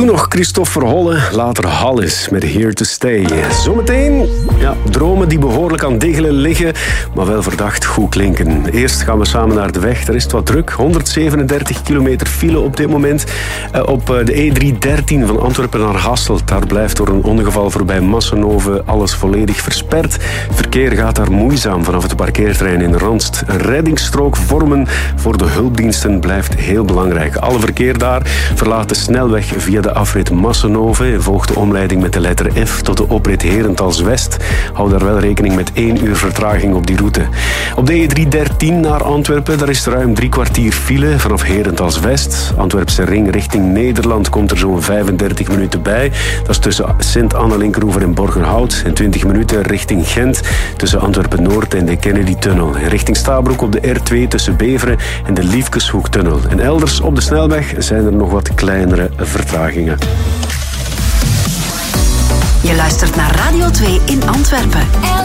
Toen nog Christophe Verholle, later Hallis met Here to Stay. Zometeen, dromen die behoorlijk aan diggelen liggen, maar wel verdacht goed klinken. Eerst gaan we samen naar de weg, daar is het wat druk. 137 kilometer file op dit moment. Op de E313 van Antwerpen naar Hasselt. Daar blijft door een ongeval voorbij Massenhoven alles volledig versperd. Verkeer gaat daar moeizaam vanaf het parkeerterrein in Randst. Een reddingsstrook vormen voor de hulpdiensten blijft heel belangrijk. Alle verkeer daar verlaat de snelweg via de afrit Massenhoven en volgt de omleiding met de letter F tot de oprit Herentals-West. Hou daar wel rekening met 1 uur vertraging op die route. Op de E313 naar Antwerpen, daar is ruim 3 kwartier file vanaf Herentals-West. Antwerpse ring richting Nederland komt er zo'n 35 minuten bij. Dat is tussen Sint-Anne-Linkeroever en Borgerhout. En 20 minuten richting Gent tussen Antwerpen-Noord en de Kennedy-tunnel. En richting Stabroek op de R2 tussen Beveren en de Liefkeshoek-tunnel. En elders op de snelweg zijn er nog wat kleinere vertragingen. Je luistert naar Radio 2 in Antwerpen.